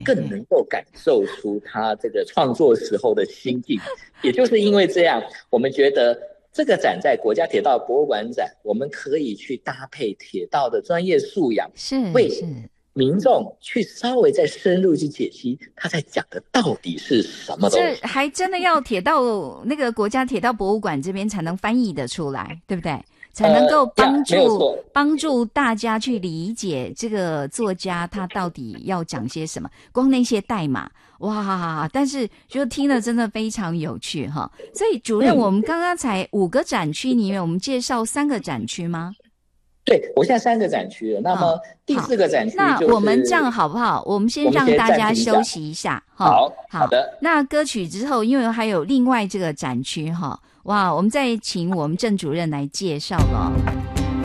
更能够感受出他这个创作时候的心境。也就是因为这样，我们觉得这个展在国家铁道博物馆展，我们可以去搭配铁道的专业素养，为民众去稍微再深入去解析他在讲的到底是什么东西。 这还真的要铁道那个国家铁道博物馆这边才能翻译得出来，对不对？才能够帮助大家去理解这个作家他到底要讲些什么。光那些代码，哇！但是就听了真的非常有趣哈。所以主任，我们刚刚才5个展区里面，我们介绍3个展区吗？ 对，我现在3个展区了。那么第4个展区就是那我们这样好不好？我们先让大家休息一下。 好的。 那歌曲之后，因为还有另外这个展区哈。哇，我们再请我们郑主任来介绍了。